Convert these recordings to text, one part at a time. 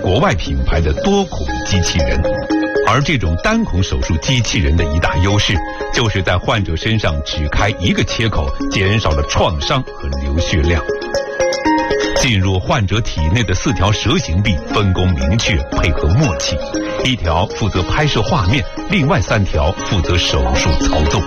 国外品牌的多孔机器人。而这种单孔手术机器人的一大优势，就是在患者身上只开一个切口，减少了创伤和流血量。进入患者体内的4条蛇形臂分工明确，配合默契，1条负责拍摄画面，另外3条负责手术操作。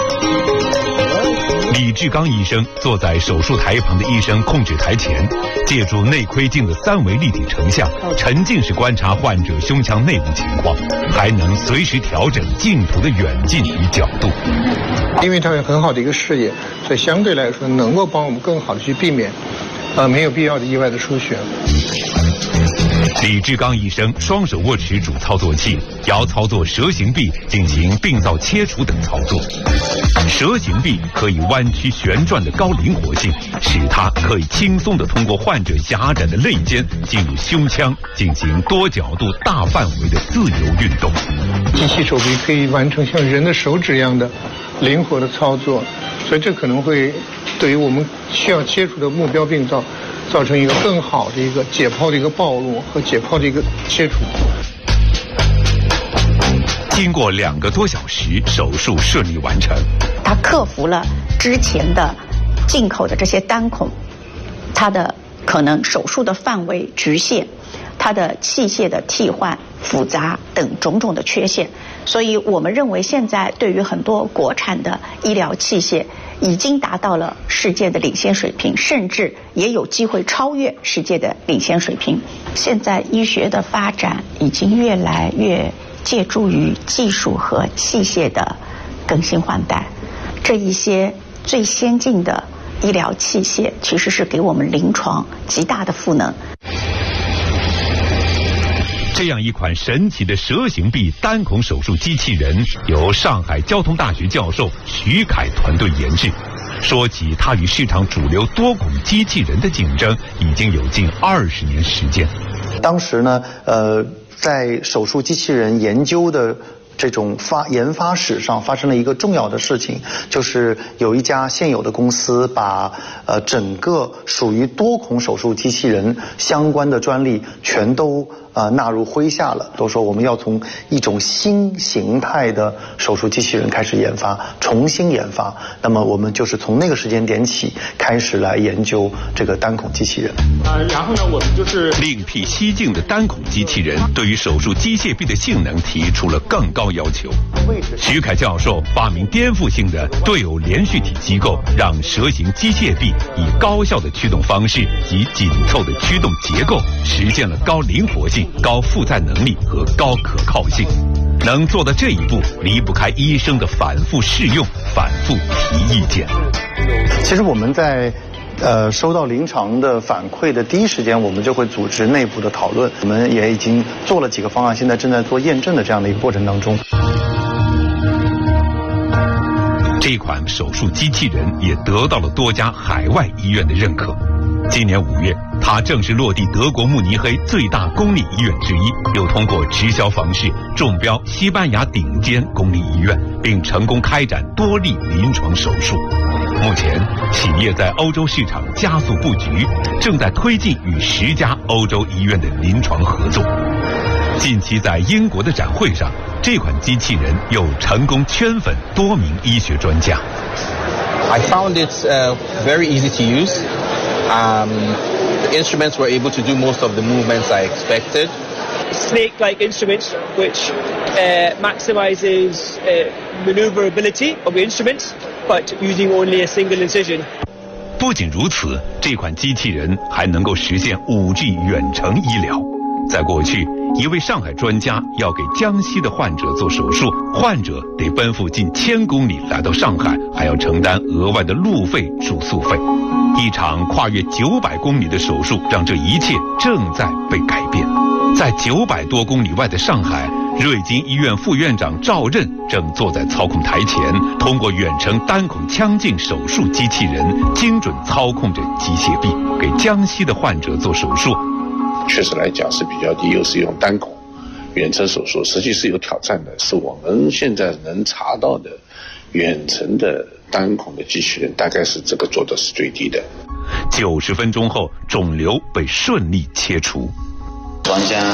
李志刚医生坐在手术台旁的医生控制台前，借助内窥镜的3维立体成像，沉浸式观察患者胸腔内部情况，还能随时调整镜头的远近与角度。 因为它有很好的一个视野，所以相对来说能够帮我们更好的去避免没有必要的意外的出血。 李志刚医生双手握持主操作器，摇操作蛇形臂进行病灶切除等操作。蛇形臂可以弯曲旋转的高灵活性，使它可以轻松地通过患者狭窄的肋间进入胸腔，进行多角度、大范围的自由运动。 机器手臂可以完成像人的手指一样的灵活的操作，所以这可能会对于我们需要切除的目标病灶造成一个更好的一个解剖的一个暴露和解剖的一个切除。 经过2个多小时，手术顺利完成。 他克服了之前的进口的这些单孔，它的可能手术的范围局限，它的器械的替换复杂等种种的缺陷，所以我们认为现在对于很多国产的医疗器械已经达到了世界的领先水平，甚至也有机会超越世界的领先水平。现在医学的发展已经越来越借助于技术和器械的更新换代，这一些最先进的医疗器械其实是给我们临床极大的赋能。 这样一款神奇的蛇形臂单孔手术机器人，由上海交通大学教授徐凯团队研制。说起它与市场主流多孔机器人的竞争，已经有近20年时间。 当时呢，在手术机器人研究的这种研发史上发生了一个重要的事情，就是有一家现有的公司把整个属于多孔手术机器人相关的专利全都纳入麾下了，都说我们要从一种新形态的手术机器人开始研发，重新研发。那么我们就是从那个时间点起开始来研究这个单孔机器人。 然后呢，我们就是另辟蹊径的单孔机器人，对于手术机械臂的性能提出了更高要求。徐凯教授发明颠覆性的对偶连续体机构，让蛇形机械臂以高效的驱动方式及紧凑的驱动结构，实现了高灵活性、高负载能力和高可靠性。能做到这一步，离不开医生的反复试用、反复提意见。 其实我们在收到临床的反馈的第一时间，我们就会组织内部的讨论。我们也已经做了几个方案，现在正在做验证的这样的一个过程当中。 这款手术机器人也得到了多家海外医院的认可。今年5月，它正式落地德国慕尼黑最大公立医院之一，又通过直销方式中标西班牙顶尖公立医院，并成功开展多例临床手术。目前，企业在欧洲市场加速布局，正在推进与10家欧洲医院的临床合作。近期在英国的展会上，这款机器人又成功圈粉多名医学专家。 I found it very easy to use. The instruments were able to do most of the movements I expected. Snake-like instruments, which maximizes maneuverability of the instruments, but using only a single incision. 不仅如此，这款机器人还能够实现5G 远程医疗。在过去，一位上海专家要给江西的患者做手术，患者得奔赴近1000公里来到上海，还要承担额外的路费、住宿费。一场跨越900公里的手术，让这一切正在被改变。在900多公里外的上海，瑞金医院副院长赵任正坐在操控台前，通过远程单孔腔镜手术机器人，精准操控着机械臂，给江西的患者做手术。 确实来讲是比较低，又是用单孔远程手术，实际是有挑战的，是我们现在能查到的远程的单孔的机器人，大概是这个做的是最低的。 90分钟后，肿瘤被顺利切除。 专家